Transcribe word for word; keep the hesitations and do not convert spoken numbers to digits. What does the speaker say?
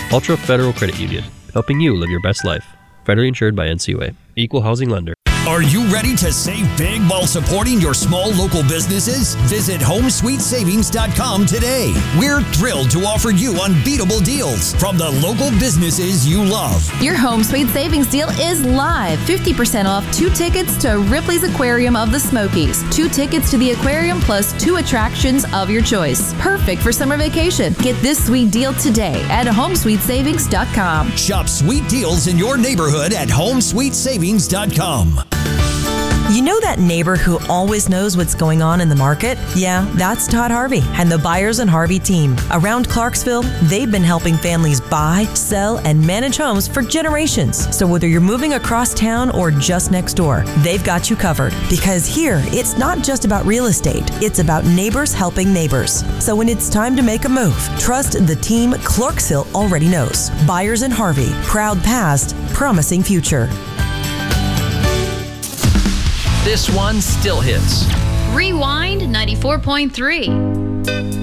Ultra Federal Credit Union, helping you live your best life. Federally insured by N C U A. Equal housing lender. Are you ready to save big while supporting your small local businesses? Visit home sweet savings dot com today. We're thrilled to offer you unbeatable deals from the local businesses you love. Your Home Sweet Savings deal is live. fifty percent off two tickets to Ripley's Aquarium of the Smokies. Two tickets to the aquarium plus two attractions of your choice. Perfect for summer vacation. Get this sweet deal today at home sweet savings dot com. Shop sweet deals in your neighborhood at home sweet savings dot com. You know that neighbor who always knows what's going on in the market? Yeah, that's Todd Harvey and the Buyers and Harvey team. Around Clarksville, they've been helping families buy, sell, and manage homes for generations. So whether you're moving across town or just next door, they've got you covered. Because here, it's not just about real estate. It's about neighbors helping neighbors. So when it's time to make a move, trust the team Clarksville already knows. Buyers and Harvey, proud past, promising future. This one still hits. Rewind ninety-four point three.